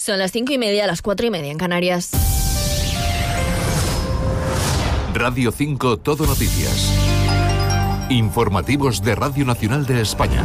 Son las 5:30, las 4:30 en Canarias. Radio 5 Todo Noticias. Informativos de Radio Nacional de España.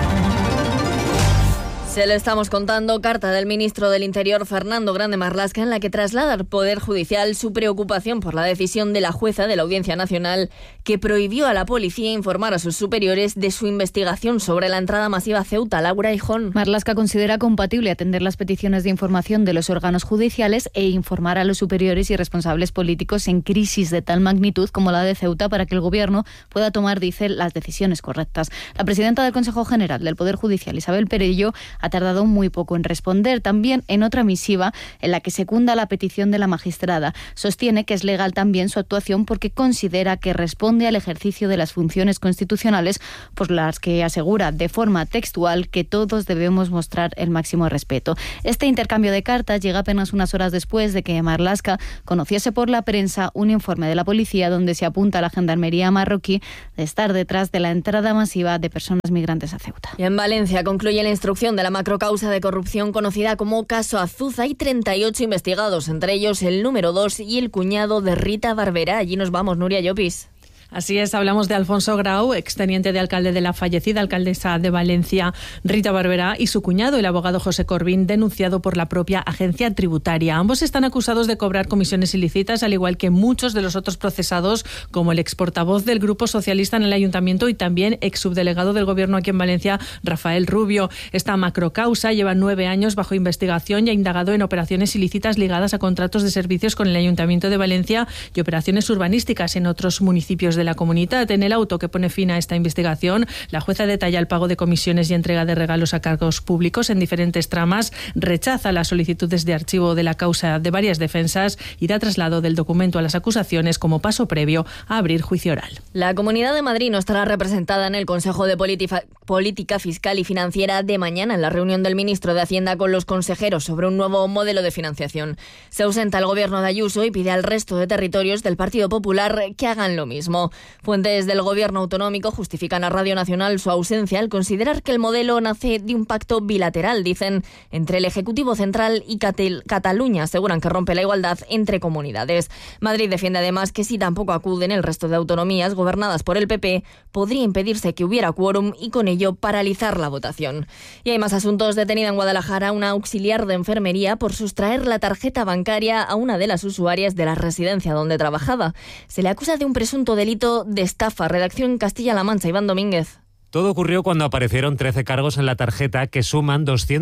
Se lo estamos contando, carta del ministro del Interior, Fernando Grande Marlaska, en la que traslada al Poder Judicial su preocupación por la decisión de la jueza de la Audiencia Nacional que prohibió a la policía informar a sus superiores de su investigación sobre la entrada masiva a Ceuta. Laura Hijón. Marlaska considera compatible atender las peticiones de información de los órganos judiciales e informar a los superiores y responsables políticos en crisis de tal magnitud como la de Ceuta para que el Gobierno pueda tomar, dice, las decisiones correctas. La presidenta del Consejo General del Poder Judicial, Isabel Perello, ha tardado muy poco en responder. También en otra misiva en la que secunda la petición de la magistrada. Sostiene que es legal también su actuación porque considera que responde al ejercicio de las funciones constitucionales por las que asegura de forma textual que todos debemos mostrar el máximo respeto. Este intercambio de cartas llega apenas unas horas después de que Marlaska conociese por la prensa un informe de la policía donde se apunta a la gendarmería marroquí de estar detrás de la entrada masiva de personas migrantes a Ceuta. Y en Valencia concluye la instrucción de la macrocausa de corrupción conocida como caso Azuza. Hay 38 investigados, entre ellos el número 2 y el cuñado de Rita Barberá. Allí nos vamos, Nuria Llopis. Así es, hablamos de Alfonso Grau, exteniente de alcalde de la fallecida alcaldesa de Valencia, Rita Barberá, y su cuñado, el abogado José Corbín, denunciado por la propia agencia tributaria. Ambos están acusados de cobrar comisiones ilícitas, al igual que muchos de los otros procesados, como el exportavoz del Grupo Socialista en el Ayuntamiento y también exsubdelegado del Gobierno aquí en Valencia, Rafael Rubio. Esta macrocausa lleva 9 años bajo investigación y ha indagado en operaciones ilícitas ligadas a contratos de servicios con el Ayuntamiento de Valencia y operaciones urbanísticas en otros municipios de la comunidad. En el auto que pone fin a esta investigación, la jueza detalla el pago de comisiones y entrega de regalos a cargos públicos en diferentes tramas, rechaza las solicitudes de archivo de la causa de varias defensas y da traslado del documento a las acusaciones como paso previo a abrir juicio oral. La Comunidad de Madrid no estará representada en el Consejo de Política Fiscal y Financiera de mañana en la reunión del ministro de Hacienda con los consejeros sobre un nuevo modelo de financiación. Se ausenta el gobierno de Ayuso y pide al resto de territorios del Partido Popular que hagan lo mismo. Fuentes del gobierno autonómico justifican a Radio Nacional su ausencia al considerar que el modelo nace de un pacto bilateral, dicen, entre el Ejecutivo Central y Cataluña. Aseguran que rompe la igualdad entre comunidades. Madrid defiende además que si tampoco acuden el resto de autonomías gobernadas por el PP, podría impedirse que hubiera quórum y con ello paralizar la votación. Y hay más asuntos. Detenida en Guadalajara una auxiliar de enfermería por sustraer la tarjeta bancaria a una de las usuarias de la residencia donde trabajaba. Se le acusa de un presunto delito de estafa. Redacción en Castilla-La Mancha, Iván Domínguez. Todo ocurrió cuando aparecieron 13 cargos en la tarjeta que suman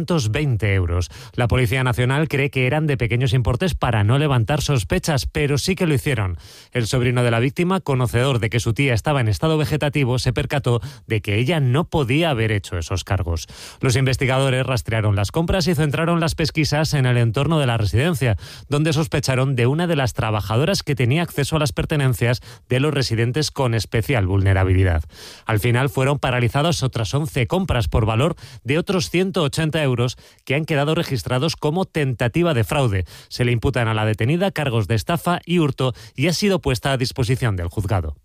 220 euros. La Policía Nacional cree que eran de pequeños importes para no levantar sospechas, pero sí que lo hicieron. El sobrino de la víctima, conocedor de que su tía estaba en estado vegetativo, se percató de que ella no podía haber hecho esos cargos. Los investigadores rastrearon las compras y centraron las pesquisas en el entorno de la residencia, donde sospecharon de una de las trabajadoras que tenía acceso a las pertenencias de los residentes con especial vulnerabilidad. Al final fueron paralizadas otras 11 compras por valor de otros 180 euros que han quedado registrados como tentativa de fraude. Se le imputan a la detenida cargos de estafa y hurto y ha sido puesta a disposición del juzgado.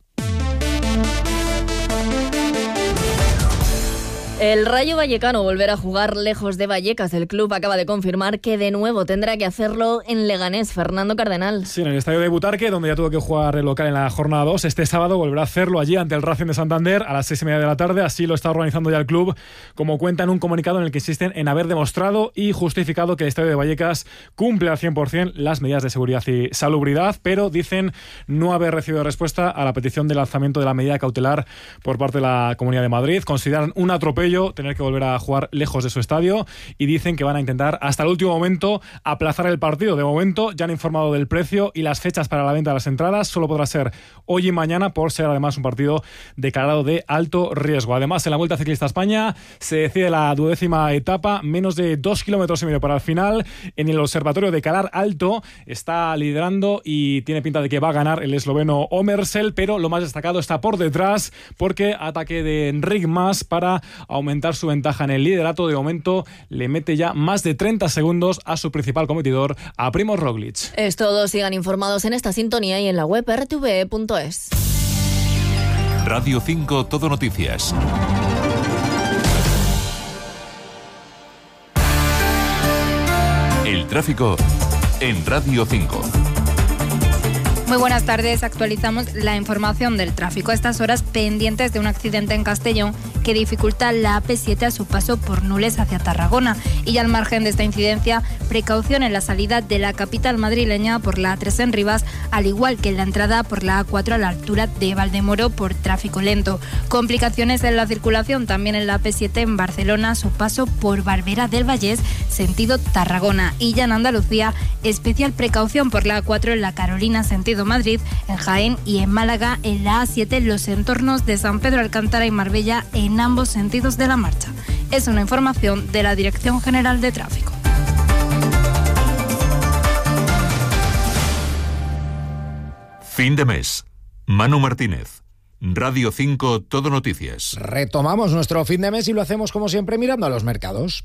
El Rayo Vallecano volverá a jugar lejos de Vallecas. El club acaba de confirmar que de nuevo tendrá que hacerlo en Leganés. Fernando Cardenal. Sí, en el estadio de Butarque, donde ya tuvo que jugar el local en la jornada 2. Este sábado volverá a hacerlo allí ante el Racing de Santander a las 6:30 de la tarde. Así lo está organizando ya el club, como cuenta en un comunicado en el que insisten en haber demostrado y justificado que el estadio de Vallecas cumple al 100% las medidas de seguridad y salubridad, pero dicen no haber recibido respuesta a la petición de lanzamiento de la medida cautelar por parte de la Comunidad de Madrid. Consideran un atropello tener que volver a jugar lejos de su estadio y dicen que van a intentar hasta el último momento aplazar el partido. De momento ya han informado del precio y las fechas para la venta de las entradas. Solo podrá ser hoy y mañana, por ser además un partido declarado de alto riesgo. Además, en la Vuelta Ciclista a España se decide la 12ª etapa, menos de 2,5 kilómetros para el final. En el Observatorio de Calar Alto está liderando y tiene pinta de que va a ganar el esloveno Omersel, pero lo más destacado está por detrás porque ataque de Enric Mas para aumentar su ventaja en el liderato. De momento le mete ya más de 30 segundos a su principal competidor, a Primož Roglič. Es todo. Sigan informados en esta sintonía y en la web rtve.es. Radio 5 Todo Noticias. El tráfico en Radio 5. Muy buenas tardes, actualizamos la información del tráfico. A estas horas pendientes de un accidente en Castellón que dificulta la AP7 a su paso por Nules hacia Tarragona. Y ya al margen de esta incidencia, precaución en la salida de la capital madrileña por la A3 en Rivas, al igual que en la entrada por la A4 a la altura de Valdemoro por tráfico lento. Complicaciones en la circulación también en la AP7 en Barcelona, a su paso por Barberá del Vallés, sentido Tarragona. Y ya en Andalucía, especial precaución por la A4 en la Carolina, sentido Madrid, en Jaén y en Málaga, en la A7 en los entornos de San Pedro Alcántara y Marbella, en ambos sentidos de la marcha. Es una información de la Dirección General de Tráfico. Fin de mes. Manu Martínez. Radio 5 Todo Noticias. Retomamos nuestro fin de mes y lo hacemos como siempre mirando a los mercados.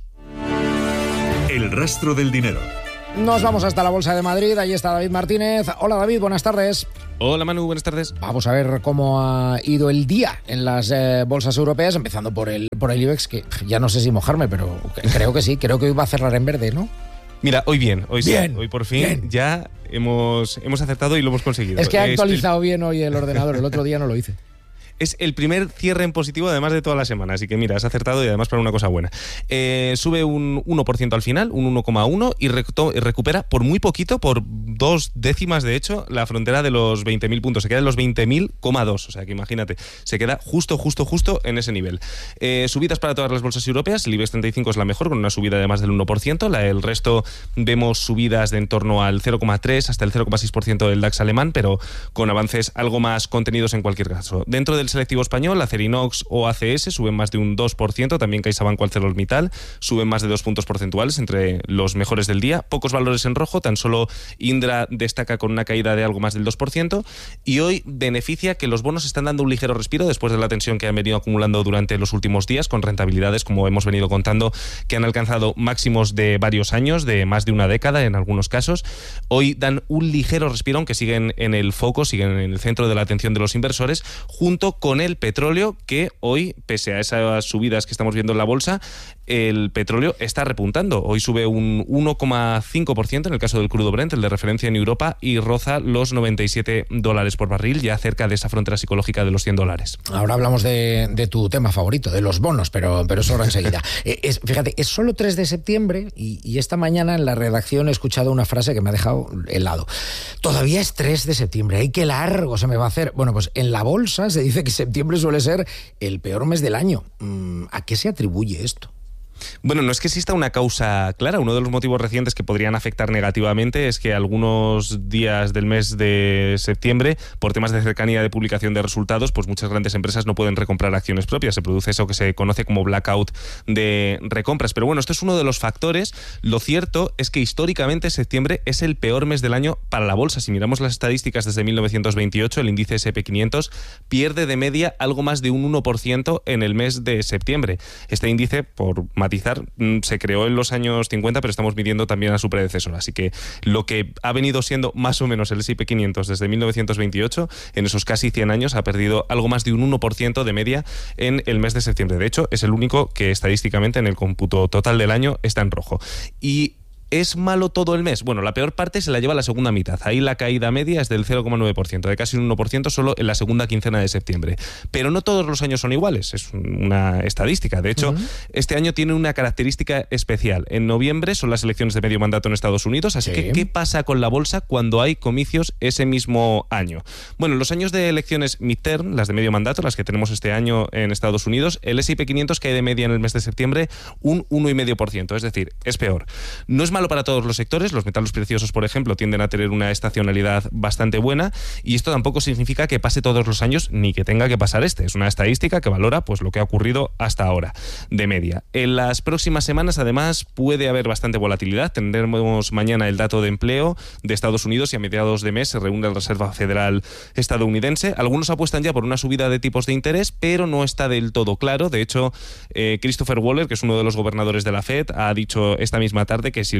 El rastro del dinero. Nos vamos hasta la Bolsa de Madrid, allí está David Martínez. Hola David, buenas tardes. Hola Manu, buenas tardes. Vamos a ver cómo ha ido el día en las bolsas europeas, empezando por el IBEX, que ya no sé si mojarme, pero creo que sí, creo que hoy va a cerrar en verde, ¿no? Mira, hoy bien, hoy bien, sí, hoy por fin bien. Ya hemos acertado y lo hemos conseguido. Es que ha actualizado bien hoy el ordenador, el otro día no lo hice. Es el primer cierre en positivo además de toda la semana, así que mira, has acertado y además para una cosa buena. Sube un 1% al final, un 1,1 y recupera por muy poquito, por 2 décimas de hecho, la frontera de los 20.000 puntos. Se queda en los 20.000,2, o sea que imagínate, se queda justo en ese nivel. Subidas para todas las bolsas europeas, el IBEX 35 es la mejor con una subida de más del 1%, el resto vemos subidas de en torno al 0,3 hasta el 0,6% del DAX alemán, pero con avances algo más contenidos en cualquier caso. Dentro del selectivo español, Acerinox o ACS suben más de un 2%, también CaixaBank o ArcelorMittal suben más de 2 puntos porcentuales entre los mejores del día. Pocos valores en rojo, tan solo Indra destaca con una caída de algo más del 2% y hoy beneficia que los bonos están dando un ligero respiro después de la tensión que han venido acumulando durante los últimos días, con rentabilidades, como hemos venido contando, que han alcanzado máximos de varios años, de más de una década en algunos casos. Hoy dan un ligero respiro, aunque siguen en el foco, siguen en el centro de la atención de los inversores, junto con el petróleo, que hoy, pese a esas subidas que estamos viendo en la bolsa, el petróleo está repuntando. Hoy sube un 1,5% en el caso del crudo Brent, el de referencia en Europa, y roza los $97 por barril, ya cerca de esa frontera psicológica de los $100. Ahora hablamos de tu tema favorito, de los bonos, pero eso ahora enseguida. Fíjate, es solo 3 de septiembre y esta mañana en la redacción he escuchado una frase que me ha dejado helado. Todavía es 3 de septiembre, ¡ay, qué largo se me va a hacer! Bueno, pues en la bolsa se dice que septiembre suele ser el peor mes del año. ¿A qué se atribuye esto? Bueno, no es que exista una causa clara. Uno de los motivos recientes que podrían afectar negativamente es que algunos días del mes de septiembre, por temas de cercanía de publicación de resultados, pues muchas grandes empresas no pueden recomprar acciones propias. Se produce eso que se conoce como blackout de recompras. Pero bueno, esto es uno de los factores. Lo cierto es que históricamente septiembre es el peor mes del año para la bolsa. Si miramos las estadísticas desde 1928, el índice SP500 pierde de media algo más de un 1% en el mes de septiembre. Este índice, por matizar, se creó en los años 50, pero estamos midiendo también a su predecesor. Así que lo que ha venido siendo más o menos el S&P 500 desde 1928, en esos casi 100 años, ha perdido algo más de un 1% de media en el mes de septiembre. De hecho, es el único que estadísticamente en el cómputo total del año está en rojo. Y ¿es malo todo el mes? Bueno, la peor parte se la lleva la segunda mitad. Ahí la caída media es del 0,9%, de casi un 1% solo en la segunda quincena de septiembre. Pero no todos los años son iguales, es una estadística. De hecho, este año tiene una característica especial. En noviembre son las elecciones de medio mandato en Estados Unidos, así que ¿qué pasa con la bolsa cuando hay comicios ese mismo año? Bueno, los años de elecciones midterm, las de medio mandato, las que tenemos este año en Estados Unidos, el S&P 500 cae de media en el mes de septiembre un 1,5%, es decir, es peor. No es malo para todos los sectores. Los metales preciosos, por ejemplo, tienden a tener una estacionalidad bastante buena, y esto tampoco significa que pase todos los años ni que tenga que pasar este. Es una estadística que valora pues lo que ha ocurrido hasta ahora, de media. En las próximas semanas, además, puede haber bastante volatilidad. Tendremos mañana el dato de empleo de Estados Unidos y a mediados de mes se reúne la Reserva Federal estadounidense. Algunos apuestan ya por una subida de tipos de interés, pero no está del todo claro. De hecho, Christopher Waller, que es uno de los gobernadores de la Fed, ha dicho esta misma tarde que si el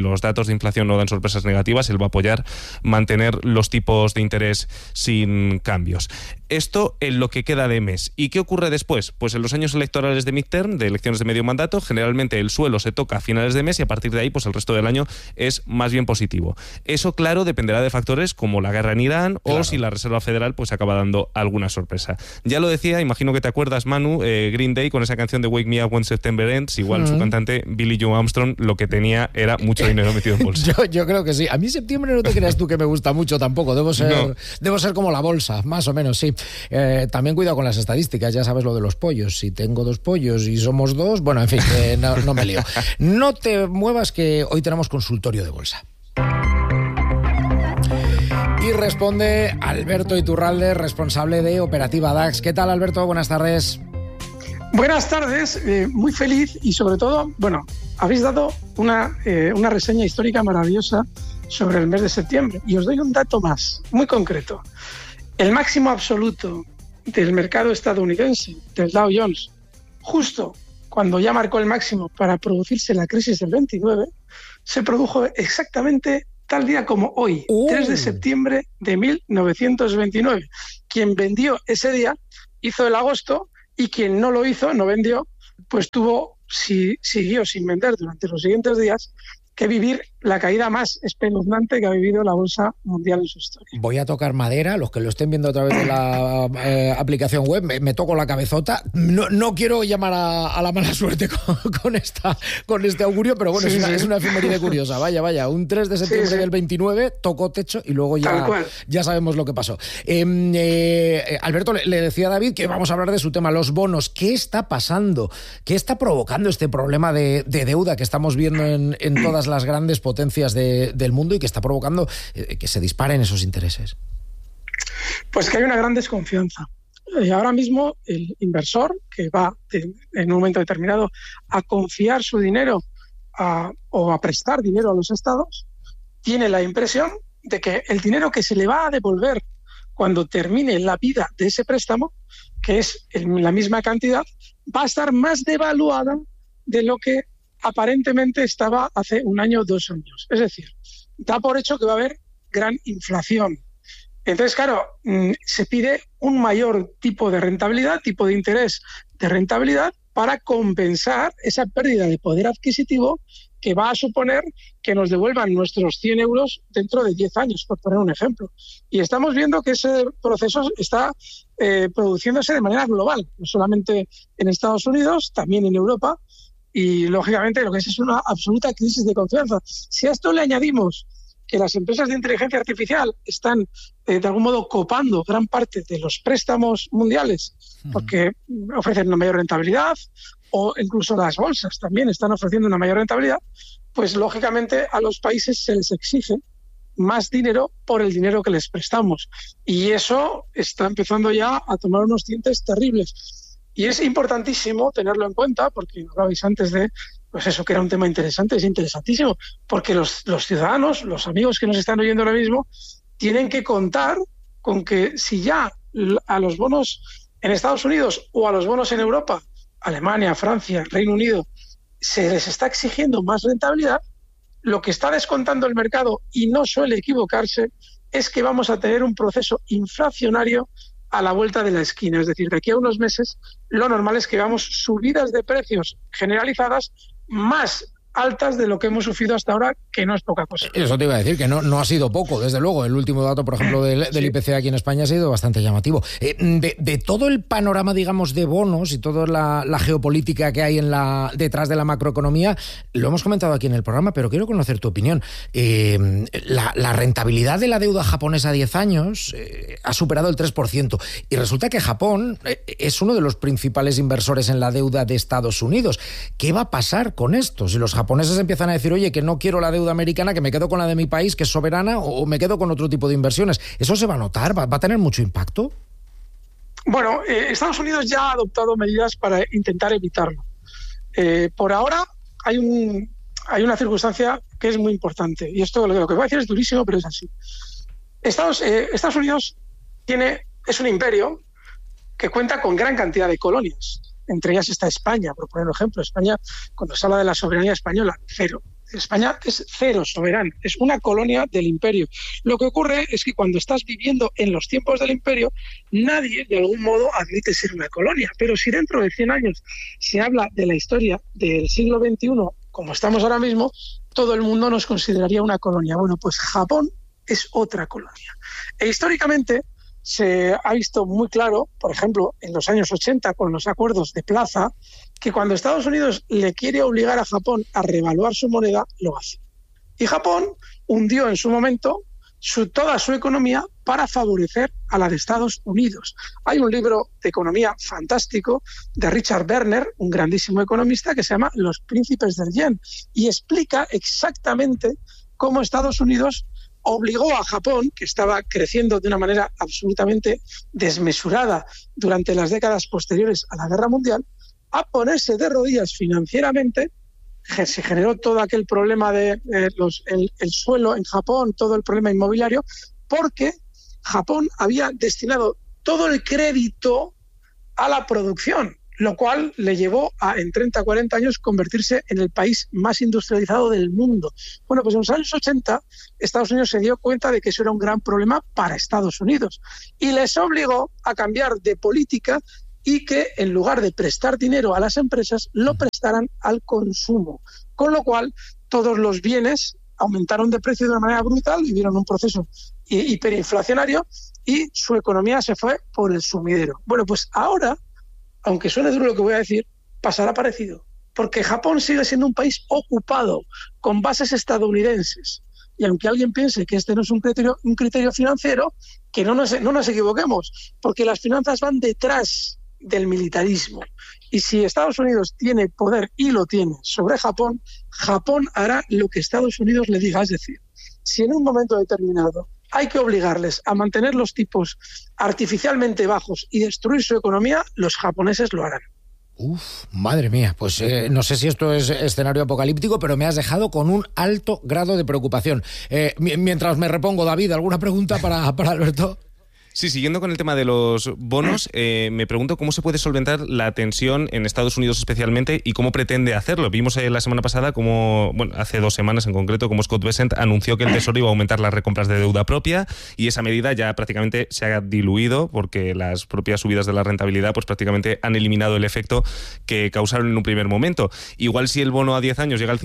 los datos de inflación no dan sorpresas negativas, él va a apoyar mantener los tipos de interés sin cambios. Esto en lo que queda de mes. ¿Y qué ocurre después? Pues en los años electorales de midterm, de elecciones de medio mandato, generalmente el suelo se toca a finales de mes y a partir de ahí pues el resto del año es más bien positivo. Eso, claro, dependerá de factores como la guerra en Irán o si la Reserva Federal pues acaba dando alguna sorpresa. Ya lo decía, imagino que te acuerdas, Manu, Green Day con esa canción de Wake Me Up When September Ends, igual su cantante Billie Joe Armstrong lo que tenía era mucho dinero metido en bolsa. Yo creo que sí. A mí septiembre no te creas tú que me gusta mucho tampoco. Debo ser como la bolsa, más o menos, sí. También cuidado con las estadísticas, ya sabes lo de los pollos. Si tengo 2 pollos y somos 2, bueno, en fin, no me lío. No te muevas que hoy tenemos consultorio de bolsa. Y responde Alberto Iturralde, responsable de Operativa DAX. ¿Qué tal, Alberto? Buenas tardes. Buenas tardes, muy feliz y sobre todo, bueno, habéis dado una reseña histórica maravillosa sobre el mes de septiembre y os doy un dato más, muy concreto. El máximo absoluto del mercado estadounidense, del Dow Jones, justo cuando ya marcó el máximo para producirse la crisis del 29, se produjo exactamente tal día como hoy, 3 de septiembre de 1929. Quien vendió ese día hizo el agosto y quien no lo hizo, no vendió, pues siguió sin vender durante los siguientes días, que vivir la caída más espeluznante que ha vivido la bolsa mundial en su historia. Voy a tocar madera, los que lo estén viendo a través de la aplicación web, me toco la cabezota. No quiero llamar a la mala suerte con este augurio, pero bueno, es una efeméride curiosa. Vaya, un 3 de septiembre del 29 tocó techo y luego ya sabemos lo que pasó. Alberto, le decía a David que vamos a hablar de su tema, los bonos. ¿Qué está pasando? ¿Qué está provocando este problema de deuda que estamos viendo en todas las grandes potencias del mundo y que está provocando que se disparen esos intereses? Pues que hay una gran desconfianza. Ahora mismo el inversor que va en un momento determinado a confiar su dinero o a prestar dinero a los estados, tiene la impresión de que el dinero que se le va a devolver cuando termine la vida de ese préstamo, que es la misma cantidad, va a estar más devaluada de lo que aparentemente estaba hace 1 año o 2 años. Es decir, da por hecho que va a haber gran inflación. Entonces, claro, se pide un mayor tipo de rentabilidad, tipo de interés de rentabilidad para compensar esa pérdida de poder adquisitivo que va a suponer que nos devuelvan nuestros 100 euros dentro de 10 años, por poner un ejemplo. Y estamos viendo que ese proceso está produciéndose de manera global, no solamente en Estados Unidos, también en Europa, y lógicamente lo que es una absoluta crisis de confianza. Si a esto le añadimos que las empresas de inteligencia artificial están de algún modo copando gran parte de los préstamos mundiales porque ofrecen una mayor rentabilidad, o incluso las bolsas también están ofreciendo una mayor rentabilidad, pues lógicamente a los países se les exige más dinero por el dinero que les prestamos. Y eso está empezando ya a tomar unos tintes terribles. Y es importantísimo tenerlo en cuenta, porque hablabais antes de, pues eso, que era un tema interesante, es interesantísimo, porque los ciudadanos, los amigos que nos están oyendo ahora mismo, tienen que contar con que si ya a los bonos en Estados Unidos o a los bonos en Europa, Alemania, Francia, Reino Unido, se les está exigiendo más rentabilidad, lo que está descontando el mercado, y no suele equivocarse, es que vamos a tener un proceso inflacionario a la vuelta de la esquina. Es decir, de aquí a unos meses lo normal es que veamos subidas de precios generalizadas más altas de lo que hemos sufrido hasta ahora, que no es poca cosa. Eso te iba a decir, que no ha sido poco, desde luego. El último dato, por ejemplo, del IPC aquí en España ha sido bastante llamativo. De todo el panorama, digamos, de bonos y toda la geopolítica que hay detrás de la macroeconomía, lo hemos comentado aquí en el programa, pero quiero conocer tu opinión. La rentabilidad de la deuda japonesa a 10 años ha superado el 3%, y resulta que Japón es uno de los principales inversores en la deuda de Estados Unidos. ¿Qué va a pasar con esto? Si los japoneses empiezan a decir, oye, que no quiero la deuda americana, que me quedo con la de mi país, que es soberana, o me quedo con otro tipo de inversiones, ¿eso se va a notar? ¿Va a tener mucho impacto? Bueno, Estados Unidos ya ha adoptado medidas para intentar evitarlo. Por ahora hay una circunstancia que es muy importante, y esto lo que voy a decir es durísimo, pero es así. Estados Unidos es un imperio que cuenta con gran cantidad de colonias. entre ellas está España, por poner un ejemplo. España, cuando se habla de la soberanía española, cero. España es cero soberana, es una colonia del imperio. Lo que ocurre es que cuando estás viviendo en los tiempos del imperio, nadie de algún modo admite ser una colonia. Pero si dentro de 100 años se habla de la historia del siglo XXI, como estamos ahora mismo, todo el mundo nos consideraría una colonia. Bueno, pues Japón es otra colonia. E históricamente se ha visto muy claro, por ejemplo, en los años 80 con los acuerdos de Plaza, que cuando Estados Unidos le quiere obligar a Japón a revaluar su moneda, lo hace. Y Japón hundió en su momento toda su economía para favorecer a la de Estados Unidos. Hay un libro de economía fantástico de Richard Werner, un grandísimo economista, que se llama Los príncipes del yen, y explica exactamente cómo Estados Unidos obligó a Japón, que estaba creciendo de una manera absolutamente desmesurada durante las décadas posteriores a la Guerra Mundial, a ponerse de rodillas financieramente. Se generó todo aquel problema de el suelo en Japón, todo el problema inmobiliario, porque Japón había destinado todo el crédito a la producción, lo cual le llevó a, en 30 o 40 años, convertirse en el país más industrializado del mundo. Bueno, pues en los años 80, Estados Unidos se dio cuenta de que eso era un gran problema para Estados Unidos y les obligó a cambiar de política y que, en lugar de prestar dinero a las empresas, lo prestaran al consumo. Con lo cual, todos los bienes aumentaron de precio de una manera brutal, vivieron un proceso hiperinflacionario y su economía se fue por el sumidero. Bueno, pues ahora, aunque suene duro lo que voy a decir, pasará parecido, porque Japón sigue siendo un país ocupado, con bases estadounidenses. Y aunque alguien piense que este no es un criterio financiero, que no nos equivoquemos, porque las finanzas van detrás del militarismo. Y si Estados Unidos tiene poder, y lo tiene, sobre Japón, Japón hará lo que Estados Unidos le diga. Es decir, si en un momento determinado hay que obligarles a mantener los tipos artificialmente bajos y destruir su economía, los japoneses lo harán. Madre mía, pues no sé si esto es escenario apocalíptico, pero me has dejado con un alto grado de preocupación. Mientras me repongo, David, ¿alguna pregunta para Alberto? Sí, siguiendo con el tema de los bonos, me pregunto cómo se puede solventar la tensión en Estados Unidos especialmente y cómo pretende hacerlo. Vimos la semana pasada, hace 2 semanas en concreto, como Scott Bessent anunció que el Tesoro iba a aumentar las recompras de deuda propia y esa medida ya prácticamente se ha diluido porque las propias subidas de la rentabilidad pues prácticamente han eliminado el efecto que causaron en un primer momento. Igual si el bono a 10 años llega al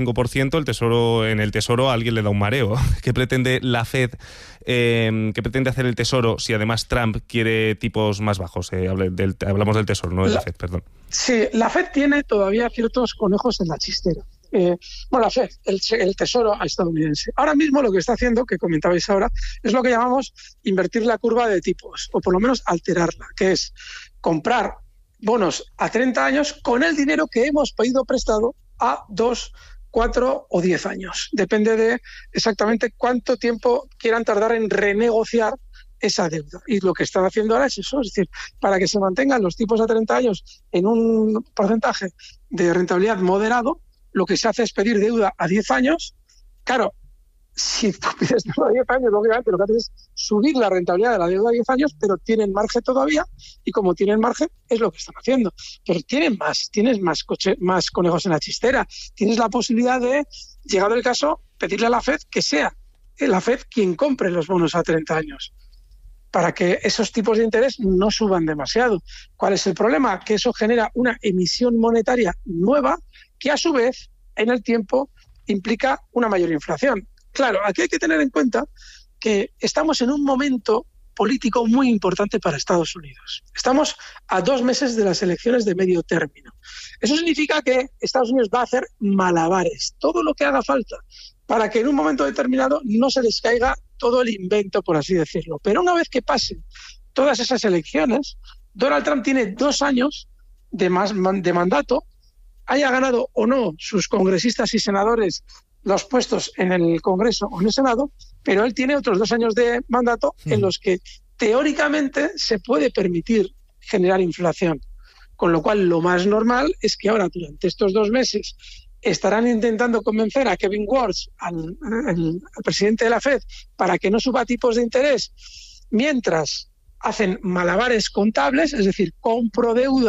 5%, en el Tesoro a alguien le da un mareo. ¿Qué pretende la Fed? ¿Qué pretende hacer el Tesoro si además Trump quiere tipos más bajos? Hablamos del Tesoro, no de la Fed, perdón. Sí, la Fed tiene todavía ciertos conejos en la chistera. La Fed, el Tesoro estadounidense. Ahora mismo lo que está haciendo, que comentabais ahora, es lo que llamamos invertir la curva de tipos, o por lo menos alterarla, que es comprar bonos a 30 años con el dinero que hemos pedido prestado a 2, 4 o 10 años. Depende de exactamente cuánto tiempo quieran tardar en renegociar esa deuda. Y lo que están haciendo ahora es eso, es decir, para que se mantengan los tipos a 30 años en un porcentaje de rentabilidad moderado, lo que se hace es pedir deuda a 10 años. Claro, si tú pides deuda a 10 años, lógicamente lo que haces es subir la rentabilidad de la deuda a 10 años, pero tienen margen todavía, y como tienen margen, es lo que están haciendo. Pero tienes más conejos en la chistera. Tienes la posibilidad de, llegado el caso, pedirle a la Fed que sea la Fed quien compre los bonos a 30 años, para que esos tipos de interés no suban demasiado. ¿Cuál es el problema? Que eso genera una emisión monetaria nueva que a su vez en el tiempo implica una mayor inflación. Claro, aquí hay que tener en cuenta que estamos en un momento político muy importante para Estados Unidos. Estamos a 2 meses de las elecciones de medio término. Eso significa que Estados Unidos va a hacer malabares, todo lo que haga falta, para que en un momento determinado no se les caiga todo el invento, por así decirlo. Pero una vez que pasen todas esas elecciones, Donald Trump tiene 2 años de mandato, haya ganado o no sus congresistas y senadores los puestos en el Congreso o en el Senado, pero él tiene otros 2 años de mandato en los que teóricamente se puede permitir generar inflación. Con lo cual, lo más normal es que ahora, durante estos 2 meses, estarán intentando convencer a Kevin Warsh, al presidente de la Fed, para que no suba tipos de interés, mientras hacen malabares contables, es decir, compro deuda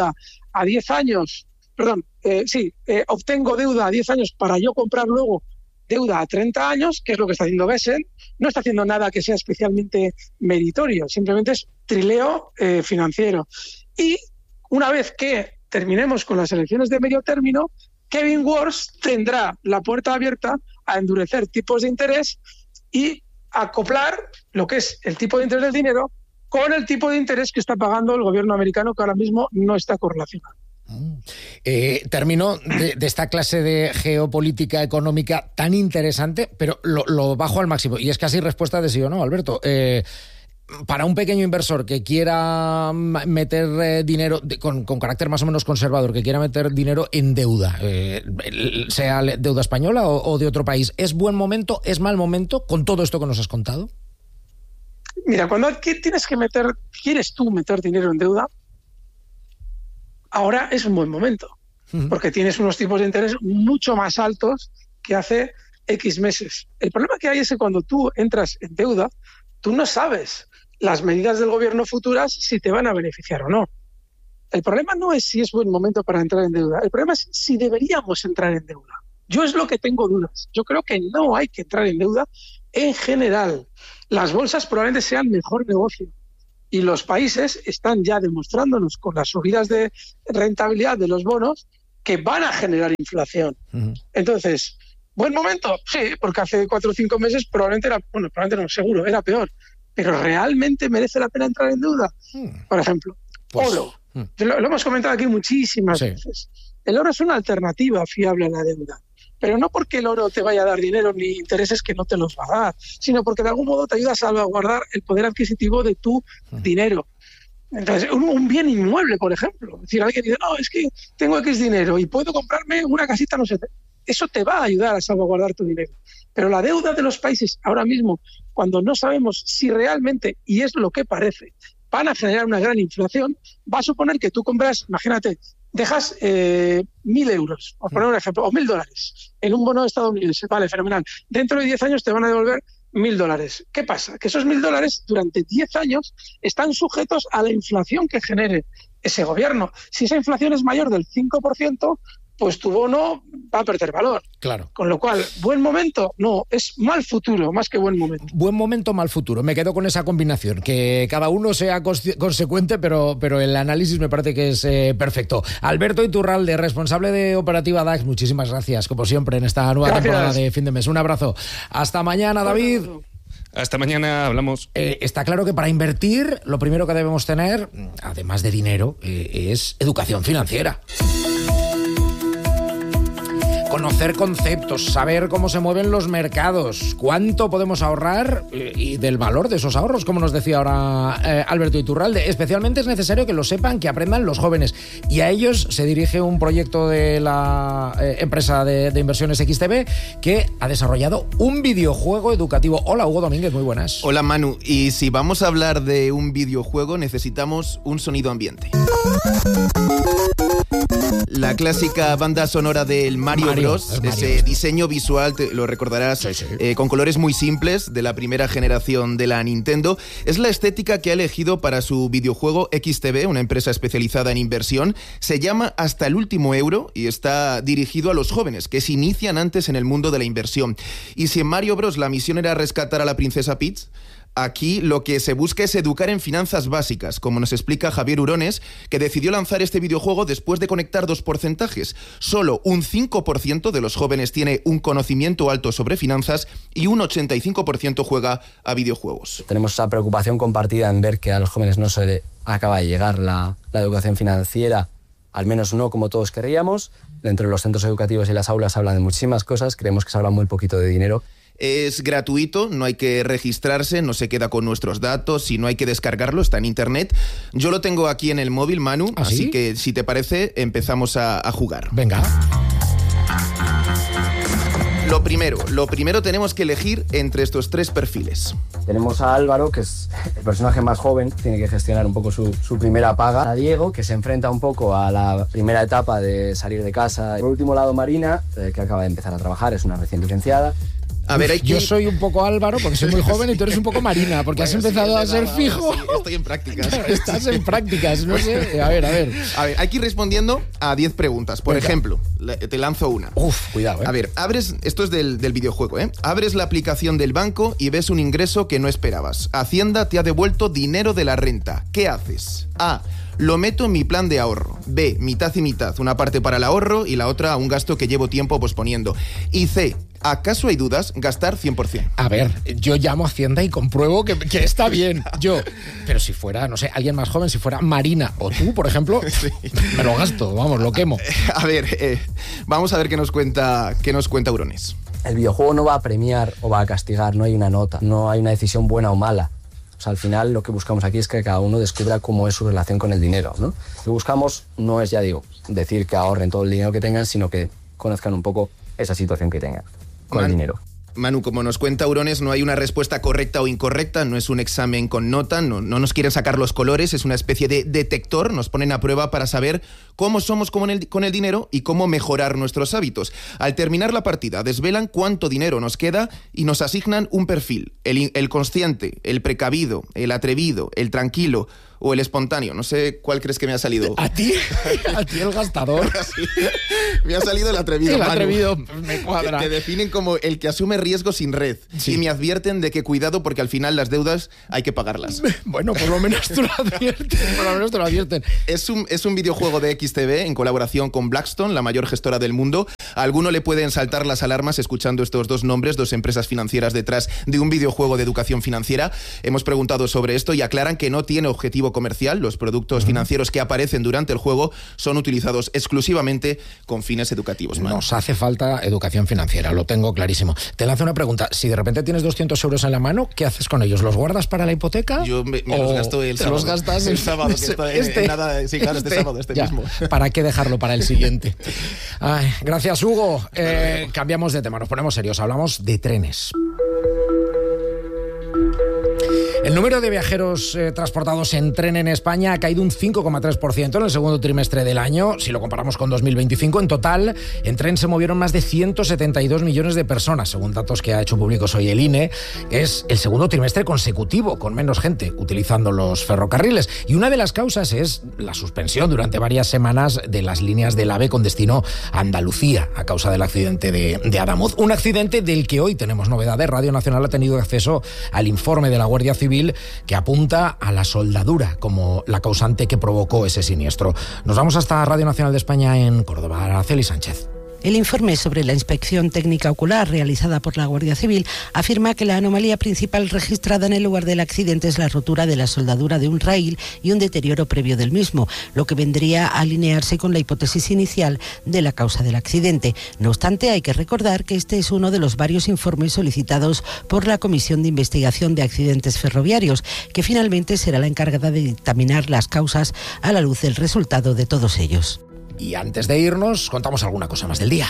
a 10 años, obtengo deuda a 10 años para yo comprar luego deuda a 30 años, que es lo que está haciendo Bessel. No está haciendo nada que sea especialmente meritorio, simplemente es trileo financiero. Y una vez que terminemos con las elecciones de medio término, Kevin Warsh tendrá la puerta abierta a endurecer tipos de interés y acoplar lo que es el tipo de interés del dinero con el tipo de interés que está pagando el gobierno americano, que ahora mismo no está correlacionado. Termino de esta clase de geopolítica económica tan interesante, pero lo bajo al máximo. Y es casi respuesta de sí o no, Alberto. Para un pequeño inversor que quiera meter dinero con carácter más o menos conservador, que quiera meter dinero en deuda, sea deuda española o de otro país, ¿es buen momento, es mal momento con todo esto que nos has contado? Mira, cuando quieres tú meter dinero en deuda, ahora es un buen momento, porque tienes unos tipos de interés mucho más altos que hace X meses. El problema que hay es que cuando tú entras en deuda, tú no sabes las medidas del gobierno futuras si te van a beneficiar o no. El problema no es si es buen momento para entrar en deuda, el problema es si deberíamos entrar en deuda. Yo es lo que tengo dudas. Yo creo que no hay que entrar en deuda en general. Las bolsas probablemente sean mejor negocio. Y los países están ya demostrándonos con las subidas de rentabilidad de los bonos que van a generar inflación. Entonces, ¿buen momento? Sí, porque hace 4 o 5 meses probablemente seguro, era peor. Pero ¿realmente merece la pena entrar en deuda? Por ejemplo, oro. Lo hemos comentado aquí muchísimas veces. El oro es una alternativa fiable a la deuda. Pero no porque el oro te vaya a dar dinero ni intereses que no te los va a dar, sino porque de algún modo te ayuda a salvaguardar el poder adquisitivo de tu dinero. Entonces, un bien inmueble, por ejemplo. Es decir, alguien dice, no, es que tengo X dinero y puedo comprarme una casita, no sé. Eso te va a ayudar a salvaguardar tu dinero. Pero la deuda de los países ahora mismo, cuando no sabemos si realmente, y es lo que parece, van a generar una gran inflación, va a suponer que tú compras, imagínate, dejas 1.000 euros, por poner un ejemplo, o $1.000 en un bono estadounidense. Vale, fenomenal. Dentro de 10 años te van a devolver $1.000. ¿Qué pasa? Que esos $1.000 durante 10 años están sujetos a la inflación que genere ese gobierno. Si esa inflación es mayor del 5%, pues tu bono va a perder valor. Claro. Con lo cual, ¿buen momento? No, es mal futuro, más que buen momento. Buen momento, mal futuro. Me quedo con esa combinación. Que cada uno sea consecuente, pero el análisis me parece que es perfecto. Alberto Iturralde, responsable de Operativa DAX, muchísimas gracias, como siempre, en esta nueva temporada de Fin de Mes. Un abrazo. Hasta mañana, David. Hasta mañana, hablamos. Está claro que para invertir, lo primero que debemos tener, además de dinero, es educación financiera. Conocer conceptos, saber cómo se mueven los mercados, cuánto podemos ahorrar y del valor de esos ahorros, como nos decía ahora Alberto Iturralde. Especialmente es necesario que lo sepan, que aprendan los jóvenes. Y a ellos se dirige un proyecto de la empresa de inversiones XTB que ha desarrollado un videojuego educativo. Hola, Hugo Domínguez, muy buenas. Hola, Manu. Y si vamos a hablar de un videojuego, necesitamos un sonido ambiente. La clásica banda sonora del Mario Bros, ese diseño visual, te lo recordarás, con colores muy simples de la primera generación de la Nintendo, es la estética que ha elegido para su videojuego XTB, una empresa especializada en inversión. Se llama Hasta el último euro y está dirigido a los jóvenes que se inician antes en el mundo de la inversión. Y si en Mario Bros la misión era rescatar a la princesa Peach, aquí lo que se busca es educar en finanzas básicas, como nos explica Javier Urones, que decidió lanzar este videojuego después de conectar 2 porcentajes. Solo un 5% de los jóvenes tiene un conocimiento alto sobre finanzas y un 85% juega a videojuegos. Tenemos esa preocupación compartida en ver que a los jóvenes no se le acaba de llegar la educación financiera, al menos no como todos querríamos. Dentro de los centros educativos y las aulas hablan de muchísimas cosas, creemos que se habla muy poquito de dinero. Es gratuito, no hay que registrarse, no se queda con nuestros datos y no hay que descargarlo, está en internet. Yo lo tengo aquí en el móvil, Manu, ¿Ah, así que si te parece empezamos a jugar. Venga. Lo primero tenemos que elegir entre estos 3 perfiles. Tenemos a Álvaro, que es el personaje más joven, tiene que gestionar un poco su primera paga. A Diego, que se enfrenta un poco a la primera etapa de salir de casa. Por último lado, Marina, que acaba de empezar a trabajar, es una recién licenciada. A ver, yo soy un poco Álvaro porque soy muy joven y tú eres un poco Marina porque has empezado a ser fijo. Sí, estoy en prácticas. Estás en prácticas, no sé. A ver. A ver, hay que ir respondiendo a 10 preguntas. Por ejemplo, te lanzo una. Cuidado, A ver, esto es del videojuego, Abres la aplicación del banco y ves un ingreso que no esperabas. Hacienda te ha devuelto dinero de la renta. ¿Qué haces? A. Lo meto en mi plan de ahorro. B. Mitad y mitad. Una parte para el ahorro y la otra a un gasto que llevo tiempo posponiendo. Y C. ¿Acaso hay dudas? Gastar 100%. A ver, yo llamo a Hacienda y compruebo que está bien. Pero si fuera, no sé, alguien más joven, si fuera Marina o tú, por ejemplo, sí, me lo gasto, vamos, lo quemo. A ver, vamos a ver qué nos cuenta Eurones. El videojuego no va a premiar o va a castigar, no hay una nota, no hay una decisión buena o mala. O sea, al final lo que buscamos aquí es que cada uno descubra cómo es su relación con el dinero, ¿no? Lo que buscamos no es, ya digo, decir que ahorren todo el dinero que tengan, sino que conozcan un poco esa situación que tengan con el dinero. Manu, como nos cuenta Eurones, no hay una respuesta correcta o incorrecta, no es un examen con nota, no nos quieren sacar los colores, es una especie de detector, nos ponen a prueba para saber cómo somos con el dinero y cómo mejorar nuestros hábitos. Al terminar la partida, desvelan cuánto dinero nos queda y nos asignan un perfil, el consciente, el precavido, el atrevido, el tranquilo o el espontáneo. No sé cuál crees que me ha salido. ¿A ti? ¿A ti el gastador? Sí. Me ha salido el atrevido. El atrevido me cuadra. Te definen como el que asume riesgo sin red. Sí. Y me advierten de que cuidado porque al final las deudas hay que pagarlas. Bueno, por lo menos te lo advierten. Es un videojuego de XTB en colaboración con Blackstone, la mayor gestora del mundo. A alguno le pueden saltar las alarmas escuchando estos dos nombres, dos empresas financieras detrás de un videojuego de educación financiera. Hemos preguntado sobre esto y aclaran que no tiene objetivo comercial. Los productos financieros que aparecen durante el juego son utilizados exclusivamente con fines educativos. Nos hace falta educación financiera, lo tengo clarísimo. Te lanzo una pregunta. Si de repente tienes 200 euros en la mano, ¿qué haces con ellos? ¿Los guardas para la hipoteca? Yo me los gasto el sábado. ¿Los gastas el sábado? Este sábado mismo. ¿Para qué dejarlo para el siguiente? Ay, gracias, Hugo. Cambiamos de tema, nos ponemos serios. Hablamos de trenes. El número de viajeros transportados en tren en España ha caído un 5,3% en el segundo trimestre del año. Si lo comparamos con 2025, en total, en tren se movieron más de 172 millones de personas, según datos que ha hecho públicos hoy el INE. Es el segundo trimestre consecutivo con menos gente utilizando los ferrocarriles. Y una de las causas es la suspensión durante varias semanas de las líneas del AVE con destino a Andalucía, a causa del accidente de Adamuz. Un accidente del que hoy tenemos novedades. Radio Nacional ha tenido acceso al informe de la Guardia Civil que apunta a la soldadura como la causante que provocó ese siniestro. Nos vamos hasta Radio Nacional de España en Córdoba. Araceli Sánchez. El informe sobre la inspección técnica ocular realizada por la Guardia Civil afirma que la anomalía principal registrada en el lugar del accidente es la rotura de la soldadura de un raíl y un deterioro previo del mismo, lo que vendría a alinearse con la hipótesis inicial de la causa del accidente. No obstante, hay que recordar que este es uno de los varios informes solicitados por la Comisión de Investigación de Accidentes Ferroviarios, que finalmente será la encargada de dictaminar las causas a la luz del resultado de todos ellos. Y antes de irnos, contamos alguna cosa más del día.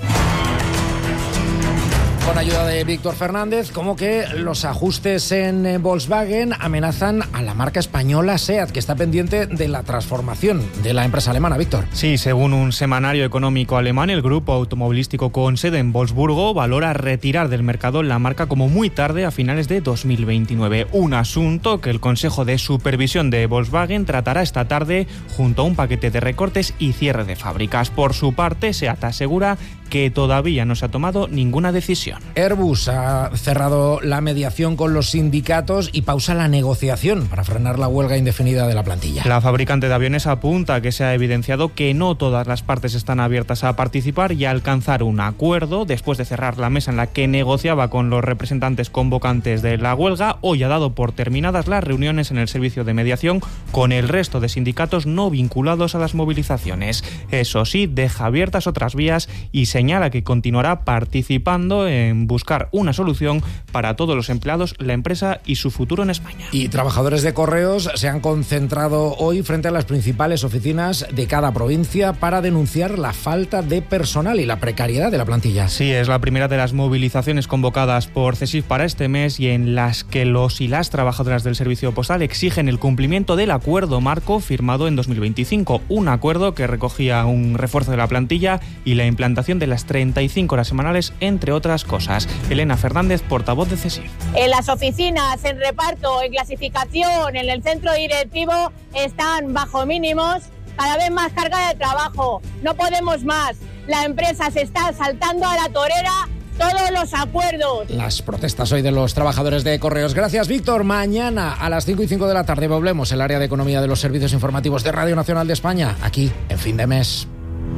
Con ayuda de Víctor Fernández, como que los ajustes en Volkswagen amenazan a la marca española SEAT, que está pendiente de la transformación de la empresa alemana. Víctor. Sí, según un semanario económico alemán, el grupo automovilístico con sede en Wolfsburgo valora retirar del mercado la marca como muy tarde, a finales de 2029. Un asunto que el Consejo de Supervisión de Volkswagen tratará esta tarde junto a un paquete de recortes y cierre de fábricas. Por su parte, SEAT asegura que todavía no se ha tomado ninguna decisión. Airbus ha cerrado la mediación con los sindicatos y pausa la negociación para frenar la huelga indefinida de la plantilla. La fabricante de aviones apunta que se ha evidenciado que no todas las partes están abiertas a participar y a alcanzar un acuerdo. Después de cerrar la mesa en la que negociaba con los representantes convocantes de la huelga, hoy ha dado por terminadas las reuniones en el servicio de mediación con el resto de sindicatos no vinculados a las movilizaciones. Eso sí, deja abiertas otras vías y señala que continuará participando en buscar una solución para todos los empleados, la empresa y su futuro en España. Y trabajadores de correos se han concentrado hoy frente a las principales oficinas de cada provincia para denunciar la falta de personal y la precariedad de la plantilla. Sí, es la primera de las movilizaciones convocadas por CESIF para este mes y en las que los y las trabajadoras del servicio postal exigen el cumplimiento del acuerdo marco firmado en 2025, un acuerdo que recogía un refuerzo de la plantilla y la implantación de las 35 horas semanales, entre otras cosas. cosas. Elena Fernández, portavoz de CESIF. En las oficinas, en reparto, en clasificación, en el centro directivo están bajo mínimos, cada vez más carga de trabajo. No podemos más. La empresa se está saltando a la torera todos los acuerdos. Las protestas hoy de los trabajadores de Correos. Gracias, Víctor. Mañana a las 5:05 de la tarde volvemos el área de economía de los servicios informativos de Radio Nacional de España, aquí en Fin de Mes.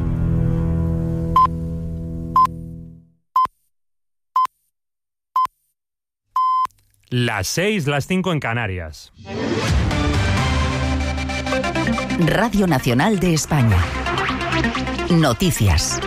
Las 6, las 5 en Canarias. Radio Nacional de España. Noticias.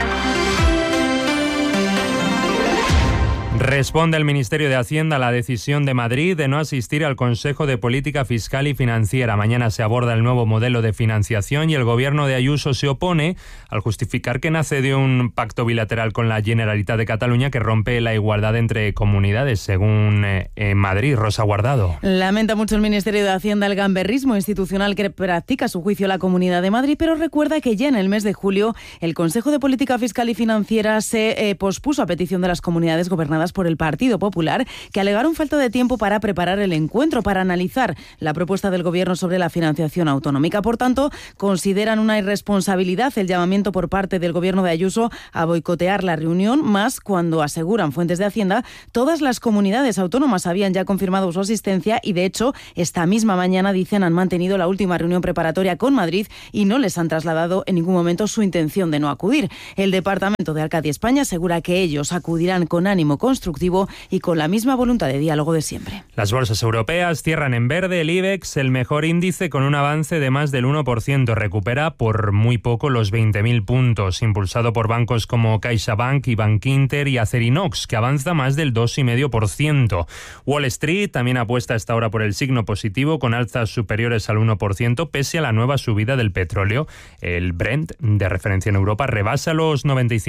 Responde el Ministerio de Hacienda a la decisión de Madrid de no asistir al Consejo de Política Fiscal y Financiera. Mañana se aborda el nuevo modelo de financiación y el gobierno de Ayuso se opone al justificar que nace de un pacto bilateral con la Generalitat de Cataluña que rompe la igualdad entre comunidades, según Madrid. Rosa Guardado. Lamenta mucho el Ministerio de Hacienda el gamberrismo institucional que practica a su juicio la Comunidad de Madrid, pero recuerda que ya en el mes de julio el Consejo de Política Fiscal y Financiera se pospuso a petición de las comunidades gobernadas por el Partido Popular, que alegaron falta de tiempo para preparar el encuentro, para analizar la propuesta del Gobierno sobre la financiación autonómica. Por tanto, consideran una irresponsabilidad el llamamiento por parte del Gobierno de Ayuso a boicotear la reunión, más cuando, aseguran fuentes de Hacienda, todas las comunidades autónomas habían ya confirmado su asistencia y, de hecho, esta misma mañana, dicen, han mantenido la última reunión preparatoria con Madrid y no les han trasladado en ningún momento su intención de no acudir. El Departamento de Arcadia España asegura que ellos acudirán con ánimo constructivo y con la misma voluntad de diálogo de siempre. Las bolsas europeas cierran en verde. El IBEX, el mejor índice, con un avance de más del 1%. Recupera por muy poco los 20.000 puntos, impulsado por bancos como CaixaBank y Bankinter y Acerinox, que avanza más del 2,5%. Wall Street también apuesta a esta hora por el signo positivo, con alzas superiores al 1%, pese a la nueva subida del petróleo. El Brent, de referencia en Europa, rebasa los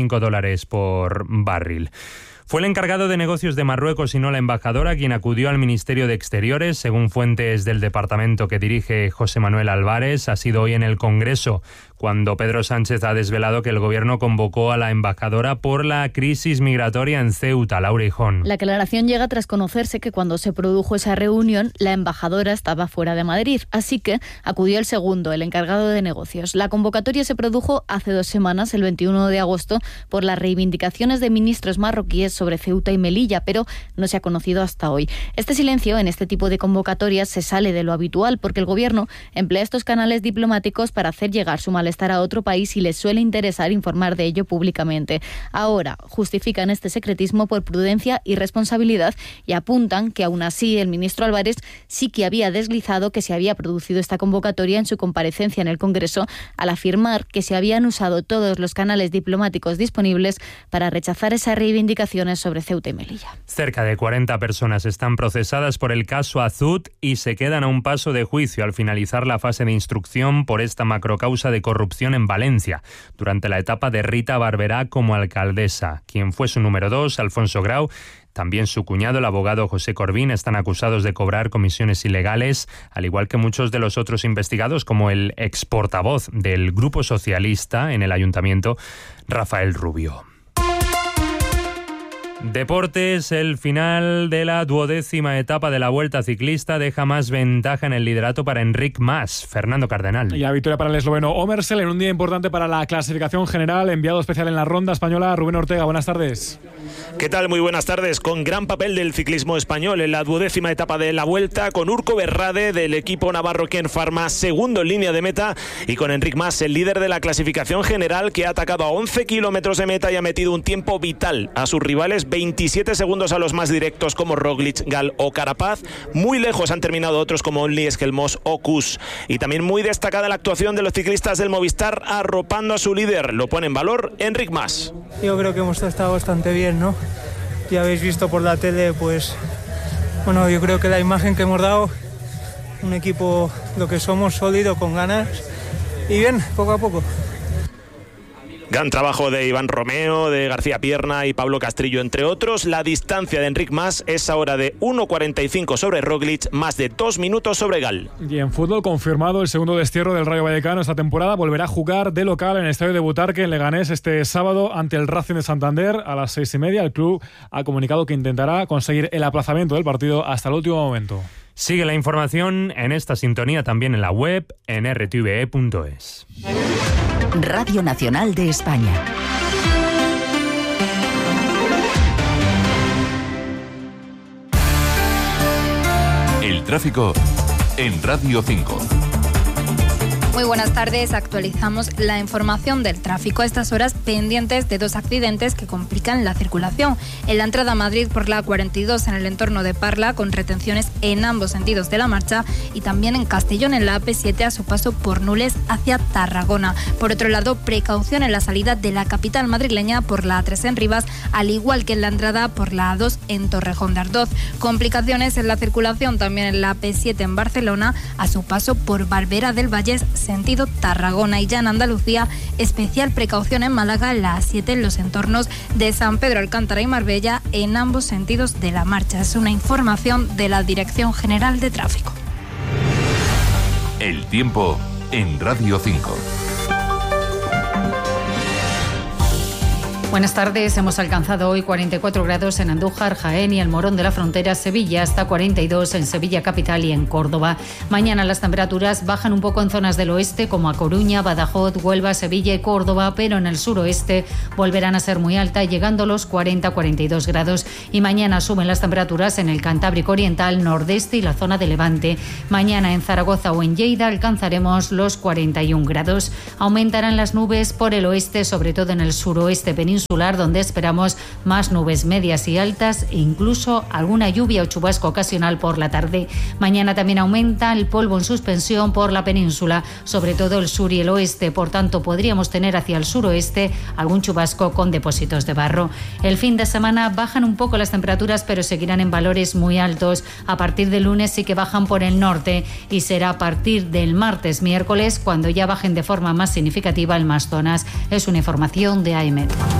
$95 por barril. Fue el encargado de negocios de Marruecos y no la embajadora quien acudió al Ministerio de Exteriores. Según fuentes del departamento que dirige José Manuel Álvarez, ha sido hoy en el Congreso cuando Pedro Sánchez ha desvelado que el gobierno convocó a la embajadora por la crisis migratoria en Ceuta. Laura Hijón. La aclaración llega tras conocerse que cuando se produjo esa reunión, la embajadora estaba fuera de Madrid, así que acudió el segundo, el encargado de negocios. La convocatoria se produjo hace 2 semanas, el 21 de agosto, por las reivindicaciones de ministros marroquíes sobre Ceuta y Melilla, pero no se ha conocido hasta hoy. Este silencio en este tipo de convocatorias se sale de lo habitual porque el gobierno emplea estos canales diplomáticos para hacer llegar su malestar a otro país y les suele interesar informar de ello públicamente. Ahora justifican este secretismo por prudencia y responsabilidad y apuntan que aún así el ministro Álvarez sí que había deslizado que se había producido esta convocatoria en su comparecencia en el Congreso al afirmar que se habían usado todos los canales diplomáticos disponibles para rechazar esas reivindicaciones sobre Ceuta y Melilla. Cerca de 40 personas están procesadas por el caso Azud y se quedan a un paso de juicio al finalizar la fase de instrucción por esta macrocausa de corrupción en Valencia, durante la etapa de Rita Barberá como alcaldesa. Quien fue su número 2, Alfonso Grau, también su cuñado, el abogado José Corbín, están acusados de cobrar comisiones ilegales, al igual que muchos de los otros investigados, como el ex portavoz del Grupo Socialista en el Ayuntamiento, Rafael Rubio. Deportes, el final de la 12ª etapa de la Vuelta Ciclista deja más ventaja en el liderato para Enric Mas. Fernando Cardenal. Y la victoria para el esloveno Omersel en un día importante para la clasificación general. Enviado especial en la ronda española, Rubén Ortega. Buenas tardes. ¿Qué tal? Muy buenas tardes. Con gran papel del ciclismo español en la 12ª etapa de la Vuelta, con Urco Berrade del equipo navarro Ken Pharma segundo en línea de meta y con Enric Mas, el líder de la clasificación general, que ha atacado a 11 kilómetros de meta y ha metido un tiempo vital a sus rivales, 27 segundos a los más directos como Roglic, Gal o Carapaz. Muy lejos han terminado otros como Only, Esquelmos o Kuss. Y también muy destacada la actuación de los ciclistas del Movistar arropando a su líder. Lo pone en valor Enric Mas. Yo creo que hemos estado bastante bien, ¿no? Ya habéis visto por la tele, pues bueno, yo creo que la imagen que hemos dado, un equipo lo que somos, sólido, con ganas y bien, poco a poco. Gran trabajo de Iván Romeo, de García Pierna y Pablo Castrillo, entre otros. La distancia de Enric Mas es ahora de 1,45 sobre Roglic, más de 2 minutos sobre Gal. Y en fútbol, confirmado el segundo destierro del Rayo Vallecano esta temporada. Volverá a jugar de local en el estadio de Butarque, en Leganés, este sábado ante el Racing de Santander a las 6:30. El club ha comunicado que intentará conseguir el aplazamiento del partido hasta el último momento. Sigue la información en esta sintonía también en la web en rtve.es. Radio Nacional de España. El tráfico en Radio 5. Muy buenas tardes, actualizamos la información del tráfico a estas horas, pendientes de 2 accidentes que complican la circulación. En la entrada a Madrid por la 42 en el entorno de Parla, con retenciones en ambos sentidos de la marcha, y también en Castellón en la AP7 a su paso por Nules hacia Tarragona. Por otro lado, precaución en la salida de la capital madrileña por la A3 en Rivas, al igual que en la entrada por la A2 en Torrejón de Ardoz. Complicaciones en la circulación también en la AP7 en Barcelona, a su paso por Barberá del Vallés, sentido Tarragona. Y ya en Andalucía, especial precaución en Málaga, la A7 en los entornos de San Pedro Alcántara y Marbella, en ambos sentidos de la marcha. Es una información de la Dirección General de Tráfico. El tiempo en Radio 5. Buenas tardes. Hemos alcanzado hoy 44 grados en Andújar, Jaén y el Morón de la Frontera, Sevilla, hasta 42 en Sevilla capital y en Córdoba. Mañana las temperaturas bajan un poco en zonas del oeste, como a Coruña, Badajoz, Huelva, Sevilla y Córdoba, pero en el suroeste volverán a ser muy altas, llegando a los 40-42 grados. Y mañana suben las temperaturas en el Cantábrico Oriental, Nordeste y la zona de Levante. Mañana en Zaragoza o en Lleida alcanzaremos los 41 grados. Aumentarán las nubes por el oeste, sobre todo en el suroeste peninsular, donde esperamos más nubes medias y altas e incluso alguna lluvia o chubasco ocasional por la tarde. Mañana también aumenta el polvo en suspensión por la península, sobre todo el sur y el oeste. Por tanto, podríamos tener hacia el suroeste algún chubasco con depósitos de barro. El fin de semana bajan un poco las temperaturas, pero seguirán en valores muy altos. A partir del lunes sí que bajan por el norte y será a partir del martes, miércoles, cuando ya bajen de forma más significativa en más zonas. Es una información de AEMET.